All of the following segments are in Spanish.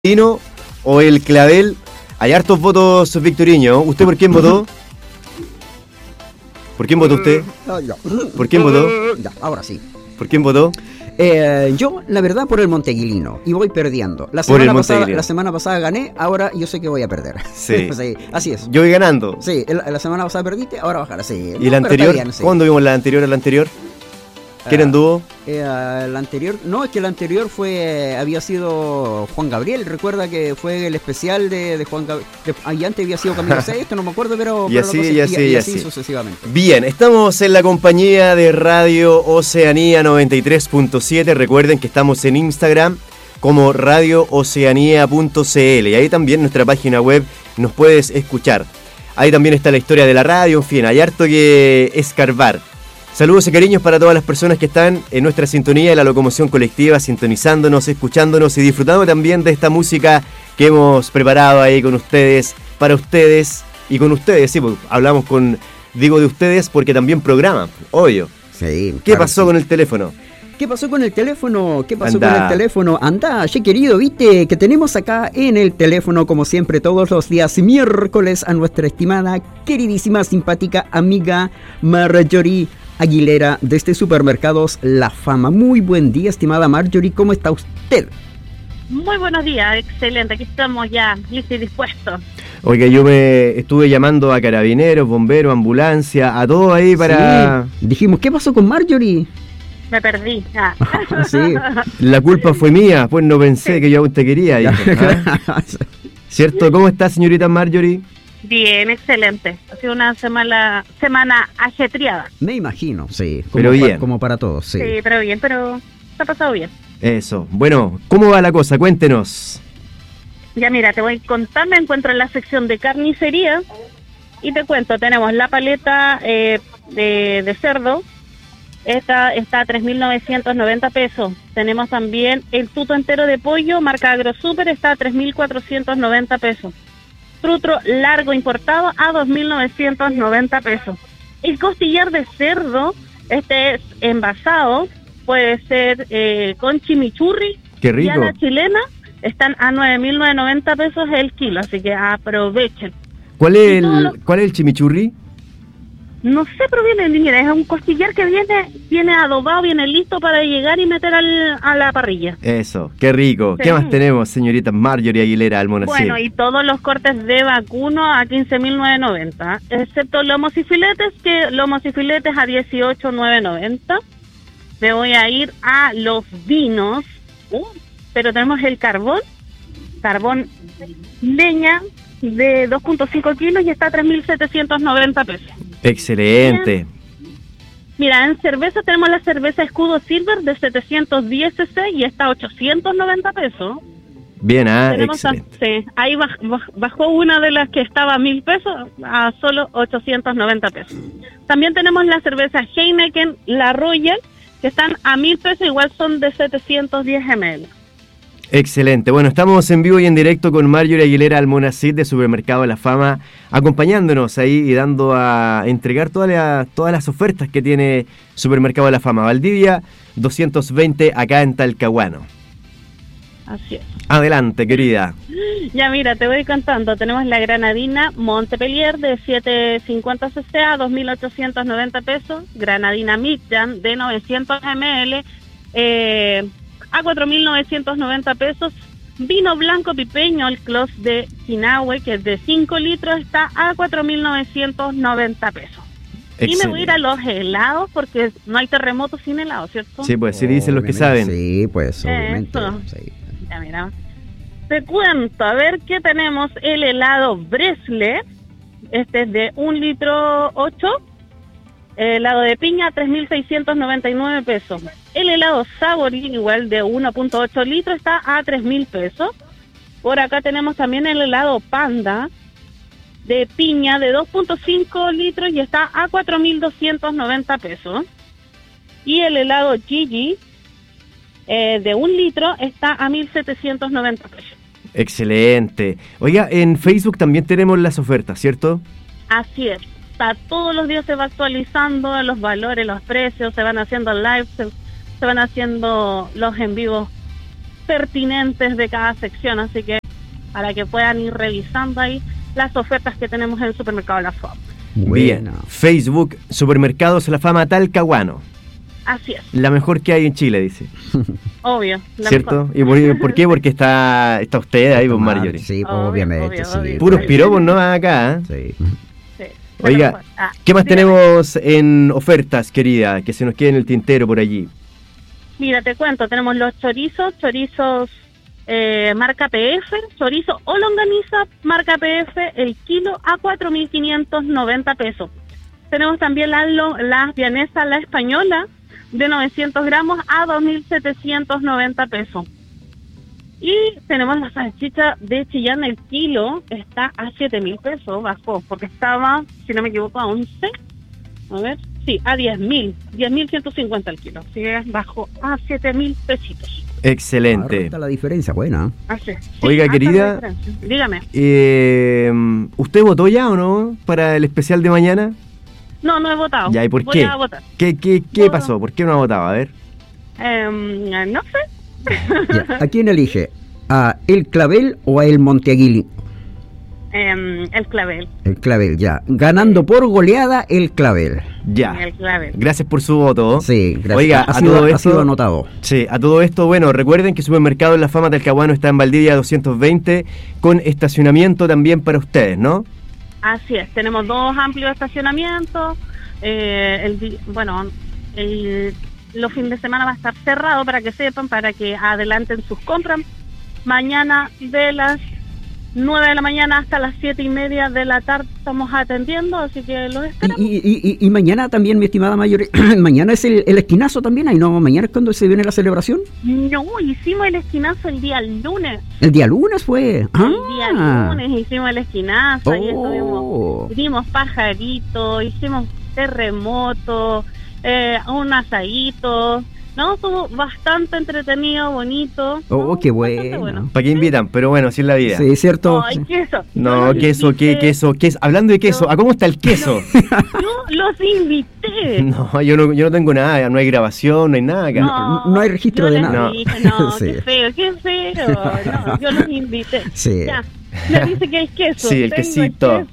Victorino o el Clavel. Hay hartos votos victoriños. ¿Usted por quién votó? ¿Por quién votó usted? ¿Por quién votó? Ya, ahora sí. ¿Por quién votó? Yo, la verdad, por el Monteguilino. Y voy perdiendo. La semana pasada gané, ahora yo sé que voy a perder. Sí. Sí, así es. Yo voy ganando. Sí, la semana pasada perdiste, ahora bajar. Sí. ¿Y la anterior? Bien, sí. ¿Cuándo vimos la anterior a la anterior? ¿Quién anduvo? La anterior, no, es que la anterior había sido Juan Gabriel. Recuerda que fue el especial de Juan Gabriel. Y antes había sido Camilo Sesto, no me acuerdo, pero. Y así sucesivamente. Bien, estamos en la compañía de Radio Oceanía 93.7. Recuerden que estamos en Instagram como radiooceanía.cl. Y ahí también en nuestra página web nos puedes escuchar. Ahí también está la historia de la radio, en fin, hay harto que escarbar. Saludos y cariños para todas las personas que están en nuestra sintonía de la locomoción colectiva, sintonizándonos, escuchándonos y disfrutando también de esta música que hemos preparado ahí con ustedes, para ustedes y con ustedes. Sí, pues, hablamos digo de ustedes porque también programan, obvio. Sí. ¿Qué pasó con el teléfono? ¿Qué pasó con el teléfono? Anda, che querido, viste que tenemos acá en el teléfono, como siempre, todos los días miércoles, a nuestra estimada, queridísima, simpática amiga Marjorie Aguilera desde Supermercados La Fama. Muy buen día, estimada Marjorie, ¿cómo está usted? Muy buenos días, excelente, aquí estamos ya listos y dispuestos. Oiga, yo me estuve llamando a carabineros, bomberos, ambulancia, a todo ahí para... Sí. Dijimos, ¿qué pasó con Marjorie? Me perdí. Sí. La culpa fue mía, pues no pensé que yo aún te quería. Hijo, ¿ah? ¿Cierto? ¿Cómo está, señorita Marjorie? Bien, excelente. Ha sido una semana ajetreada. Me imagino, sí. Pero bien. Como para todos, sí. Sí, pero bien, pero se ha pasado bien. Eso. Bueno, ¿cómo va la cosa? Cuéntenos. Ya mira, te voy a contar, me encuentro en la sección de carnicería y te cuento, tenemos la paleta de cerdo. Esta está a 3.990 pesos. Tenemos también el tuto entero de pollo, marca AgroSuper, está a 3.490 pesos. Trutro largo importado a 2.990 pesos. El costillar de cerdo, este es envasado, puede ser con chimichurri. ¡Qué rico! Y a la chilena están a 9.990 pesos el kilo, así que aprovechen. ¿Cuál es el chimichurri? No sé, pero mira, es un costillar que viene adobado, viene listo para llegar y meter a la parrilla. Eso, qué rico. Sí. ¿Qué más tenemos, señorita Marjorie Aguilera Almonacid? Bueno, y todos los cortes de vacuno a 15.990, excepto lomos y filetes, que lomos y filetes a 18.990. Me voy a ir a los vinos, pero tenemos el carbón leña de 2.5 kilos y está a 3.790 pesos. Excelente. Mira, en cerveza tenemos la cerveza Escudo Silver de 710 cc y está a 890 pesos. Bien, excelente. Sí, ahí bajó una de las que estaba a 1.000 pesos a solo 890 pesos. También tenemos la cerveza Heineken, la Royal, que están a 1.000 pesos, igual son de 710 ml. Excelente. Bueno, estamos en vivo y en directo con Marjorie Aguilera Almonacid de Supermercado La Fama, acompañándonos ahí y dando a entregar todas las ofertas que tiene Supermercado La Fama. Valdivia 220 acá en Talcahuano. Así es. Adelante, querida. Ya mira, te voy contando. Tenemos la granadina Montpellier de 750 cc a 2.890 pesos. Granadina Midjan de 900 ml. A 4.990 pesos. Vino blanco pipeño, el Clos de Sinahue, que es de 5 litros, está a 4.990 pesos. Excelente. Y me voy a ir a los helados, porque no hay terremoto sin helado, ¿cierto? Sí, pues sí dicen los que saben. Sí, pues obviamente. Sí. Ya mira, te cuento, a ver qué tenemos. El helado Bresle, este es de 1 litro 8. Helado de piña, 3.699 pesos. El helado Sabori, igual de 1.8 litros, está a 3.000 pesos. Por acá tenemos también el helado Panda, de piña, de 2.5 litros, y está a 4.290 pesos. Y el helado Gigi, de 1 litro, está a 1.790 pesos. Excelente. Oiga, en Facebook también tenemos las ofertas, ¿cierto? Así es. Todos los días se va actualizando los valores, los precios, se van haciendo live, se van haciendo los en vivos pertinentes de cada sección, así que para que puedan ir revisando ahí las ofertas que tenemos en el supermercado La Fama. Bien, Facebook, Supermercados La Fama Talcahuano. Así es. La mejor que hay en Chile, dice. Obvio. ¿Cierto? Mejor. ¿Y por qué? Porque está usted ahí, con Marjorie. Sí, obviamente, sí. obvio. Puros piropos, ¿no? Acá, Sí. Sí. Oiga, ¿qué más tenemos en ofertas, querida? Que se nos quede en el tintero por allí. Mira, te cuento, tenemos los chorizos marca PF, chorizo o longaniza marca PF, el kilo a 4.590 pesos. Tenemos también las vianesas, la española, de 900 gramos a 2.790 pesos. Y tenemos la salchicha de Chillán, el kilo está a 7.000 pesos, bajó, porque estaba, si no me equivoco, a 11, a ver, sí, a 10.150 el kilo, así que bajó a 7.000 pesitos. Excelente. Está la diferencia, buena. Así, sí, oiga, querida, dígame. ¿Usted votó ya o no para el especial de mañana? No he votado. Ya, ¿y por Voy qué? a votar. ¿Qué pasó? ¿Por qué no ha votado? A ver. No sé. Ya, ¿a quién elige? ¿A El Clavel o a El Monteaguili? El Clavel. El Clavel, ya. Ganando por goleada El Clavel. Ya. El Clavel. Gracias por su voto. Sí, gracias. Oiga, ha sido anotado. Sí, a todo esto, bueno, recuerden que Supermercado La Fama Talcahuano está en Valdivia 220 con estacionamiento también para ustedes, ¿no? Así es, tenemos 2 amplios estacionamientos. Los fines de semana va a estar cerrado para que sepan, para que adelanten sus compras. Mañana de las 9 de la mañana hasta las 7:30 de la tarde estamos atendiendo, así que los esperamos. Y mañana también, mi estimada Mayor, mañana es el esquinazo también, ahí no, mañana es cuando se viene la celebración. No, hicimos el esquinazo el día lunes. El día lunes fue. El día lunes hicimos el esquinazo, ahí dimos pajaritos, hicimos terremoto, un asadito. No, estuvo bastante entretenido, bonito. Qué bueno. ¿Para qué invitan? Pero bueno, así es la vida. Sí, ¿cierto? Ay, queso. No, queso, queso. Hablando de queso, ¿a cómo está el queso? Yo los invité. No, yo no tengo nada, no hay grabación, no hay nada acá. No hay registro de nada. No, Sí. qué feo. No, yo los invité. Sí. Ya, me dice que el queso. Sí, el quesito.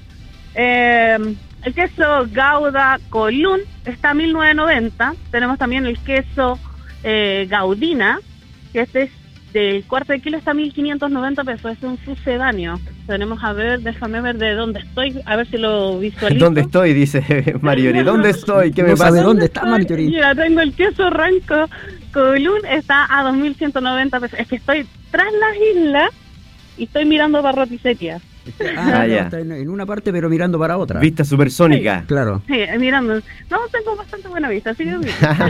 El queso Gouda Colún está a 1.990. Tenemos también el queso Gaudina, que este es del cuarto de kilo, está a 1.590 pesos. Es un sucedáneo. Tenemos, déjame ver de dónde estoy, a ver si lo visualizo. ¿Dónde estoy? Dice Marjorie. ¿Dónde estoy? ¿Qué me No pasa? sabe dónde está Marjorie. Mira, tengo el queso Ranco Colún, está a 2.190 pesos. Es que estoy tras las islas y estoy mirando para roticería. Ya. Está en una parte, pero mirando para otra. Vista supersónica. Sí, claro. Sí, mirando. No, tengo bastante buena vista, así que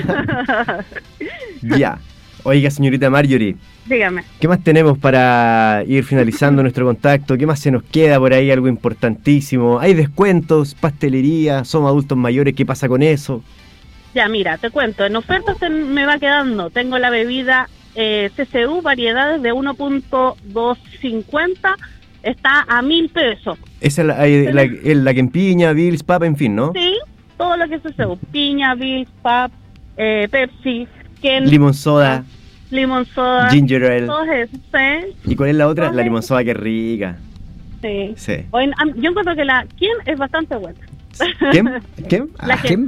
Ya. Oiga, señorita Marjorie, dígame. ¿qué más tenemos para ir finalizando nuestro contacto? ¿Qué más se nos queda por ahí? Algo importantísimo. ¿Hay descuentos, pastelería? ¿Somos adultos mayores? ¿Qué pasa con eso? Ya, mira, te cuento. En ofertas me va quedando. Tengo la bebida CCU, variedades de 1.250. Está a 1.000 pesos. Esa es la que en piña, Bills, papa, en fin, ¿no? Sí, todo lo que es CCU. Piña, Bills, pap, Pepsi, Ken, Limón soda, ginger ale. Todos esos, ¿sí? ¿Y cuál es la otra? La limón soda, que rica. Sí. Sí. Yo encuentro que la Ken es bastante buena. ¿Quién? La Ken.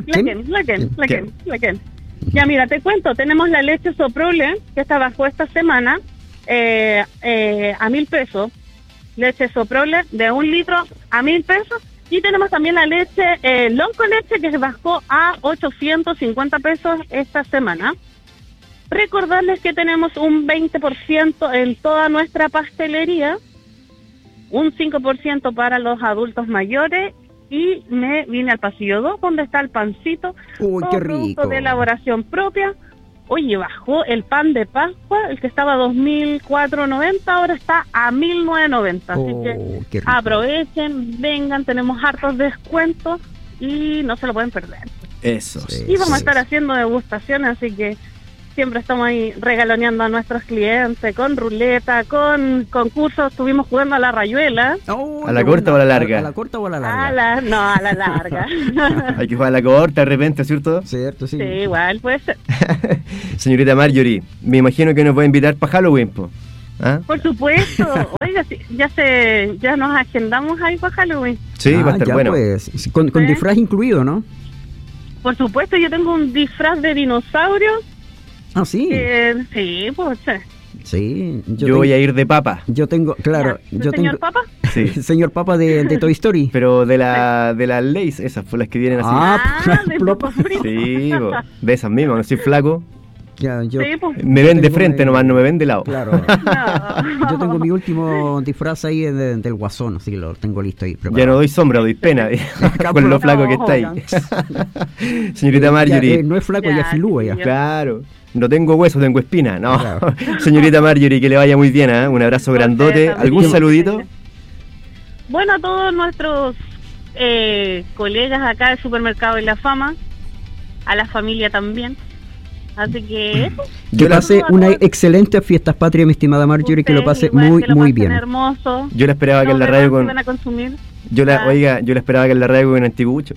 Ya, mira, te cuento, tenemos la leche Soprole, que está bajo esta semana, a 1.000 pesos. Leche Soprole de 1 litro a 1.000 pesos. Y tenemos también la leche Lonco Leche, que se bajó a 850 pesos esta semana. Recordarles que tenemos un 20% en toda nuestra pastelería, un 5% para los adultos mayores, y me vine al pasillo 2, donde está el pancito. Uy, qué rico. Producto de elaboración propia. Oye, bajó el pan de Pascua, el que estaba a 2.490, ahora está a 1.990. Así que aprovechen, vengan, tenemos hartos descuentos y no se lo pueden perder. Eso. Y vamos a estar haciendo degustaciones, así que siempre estamos ahí regaloneando a nuestros clientes con ruleta, con concursos. Estuvimos jugando a la rayuela. ¿A la corta o a la larga? ¿A la corta o a la larga? No, a la larga. Hay que jugar a la corta de repente, ¿cierto? Cierto, sí. Sí, igual puede ser. Señorita Marjorie, me imagino que nos va a invitar para Halloween, po. ¿Ah? Por supuesto. Oiga, sí, ya nos agendamos ahí para Halloween. Sí, va a estar ya bueno. Pues, con disfraz incluido, ¿no? Por supuesto, yo tengo un disfraz de dinosaurio. Ah, sí. Sí, pues. Sí. Yo voy a ir de papa. Yo tengo, claro. ¿Señor Papa? Sí. Señor Papa de Toy Story. Pero de las Lays, esas fue las que vienen así. De papas fritas. Sí, de esas mismas, no soy flaco. Ya, yo, Sí, pues. Me ven de frente nomás, no me ven de lado. Claro. No. Yo tengo mi último disfraz ahí del Guasón, así que lo tengo listo ahí preparado. Ya no doy sombra, doy pena con lo flaco que está ahí. Señorita Marjorie. No es flaco, ya es filúa ya. Claro. No tengo hueso, tengo espina. No. Claro. Señorita Marjorie, que le vaya muy bien, ¿eh? Un abrazo grandote. ¿Algún saludito? Bueno, a todos nuestros colegas acá del Supermercado de la Fama, a la familia también. Así que eso. Que pase una excelente fiestas patrias, mi estimada Marjorie, que lo pase muy bien. Hermoso. Yo la esperaba que en la radio con... Van a consumir. Oiga, yo la esperaba que en la radio con antigucho.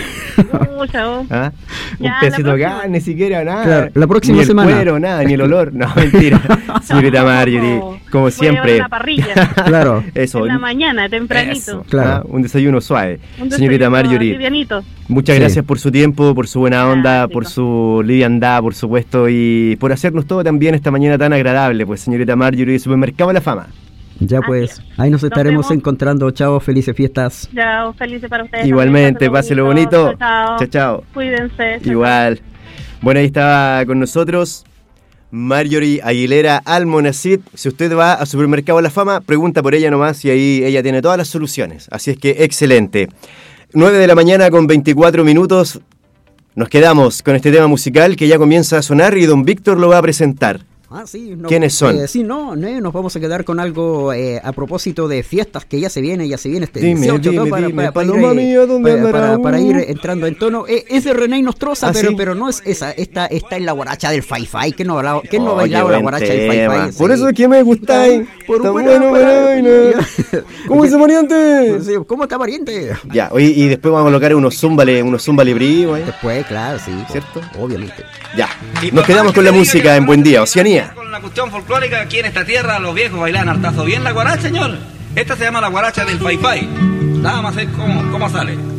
¿Ah? Un pedacito de carne siquiera, nada. Claro, la próxima ni el semana. Cuero, nada, ni el olor. No, mentira. Señorita Marjorie, como siempre. Una parrilla. Claro. Eso. En la mañana, tempranito. Eso, claro. Un desayuno suave. Señorita Señorita Marjorie, livianito. muchas gracias por su tiempo, por su buena onda, Chico. por su liviandad, por supuesto, y por hacernos todo también esta mañana tan agradable, pues señorita Marjorie, Supermercado de la Fama. Ya pues, ahí nos estaremos vemos. encontrando. Chao, felices fiestas. Ya, felices para ustedes. Igualmente, también, páselo bonito. Chao. Chao. Cuídense. Chao. Igual. Bueno, ahí estaba con nosotros Marjorie Aguilera Almonacid. Si usted va a Supermercado de la Fama, pregunta por ella nomás y ahí ella tiene todas las soluciones. Así es que excelente. 9 de la mañana con 24 minutos. Nos quedamos con este tema musical que ya comienza a sonar y don Víctor lo va a presentar. Ah, sí, no, ¿Quiénes son? Sí, nos vamos a quedar con algo a propósito de fiestas que ya se viene este Dime, 18, dime, ¿no? dime, para paloma mía, ¿dónde andará? para ir entrando en tono. Es de René Nostroza, ¿Ah, sí? pero no es esa, está en la guaracha del Fai-Fai, que no Oye, bailaba la buen guaracha tema. del Fai-Fai. Por eso es que me gustáis. Por Está buena bueno, para- ¿Cómo se pariente? Sí, ¿cómo está pariente? Ya, oye, y después vamos a colocar unos zúmbale primo, ¿eh? Después, claro, sí, ¿Cierto? Obviamente. Ya, nos quedamos con la música en Buen Día, Oceanía. Con la cuestión folclórica, aquí en esta tierra los viejos bailan hartazo bien la guaracha, señor. Esta se llama la guaracha del Fai-Fai. Nada más es cómo sale.